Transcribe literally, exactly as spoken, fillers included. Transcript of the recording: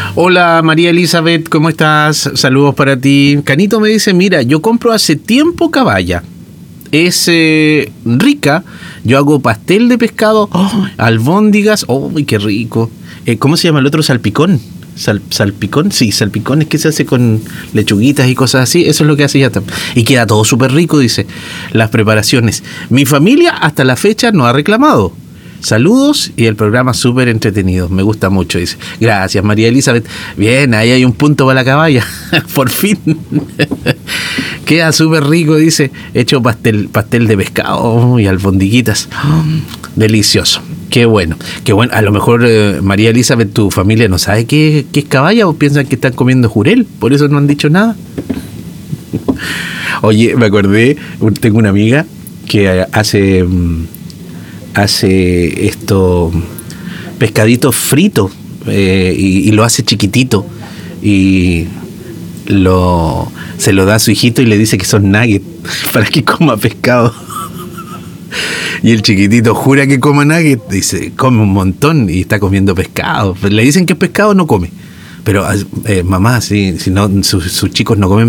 Hola María Elizabeth, ¿cómo estás? Saludos para ti. Canito me dice, mira, yo compro hace tiempo caballa. Es eh, rica. Yo hago pastel de pescado, oh, albóndigas, ¡oh, qué rico! Eh, ¿Cómo se llama el otro? ¿Salpicón? Sal, ¿Salpicón? Sí, salpicón es que se hace con lechuguitas y cosas así. Eso es lo que hace ya. Y queda todo súper rico, dice. Las preparaciones. Mi familia hasta la fecha no ha reclamado. Saludos y el programa súper entretenido. Me gusta mucho, dice. Gracias, María Elizabeth. Bien, ahí hay un punto para la caballa. Por fin. Queda súper rico, dice. Hecho pastel, pastel de pescado y albondiguitas. Oh, delicioso. Qué bueno. Qué bueno. A lo mejor, eh, María Elizabeth, tu familia no sabe qué, qué es caballa o piensan que están comiendo jurel. Por eso no han dicho nada. Oye, me acordé. Tengo una amiga que hace... hace esto pescaditos fritos eh, y, y lo hace chiquitito y lo se lo da a su hijito y le dice que son nuggets para que coma pescado. Y el chiquitito jura que coma nuggets, dice, come un montón y está comiendo pescado. Le dicen que es pescado, no come. Pero eh, mamá, si, si no, sus, sus chicos no comen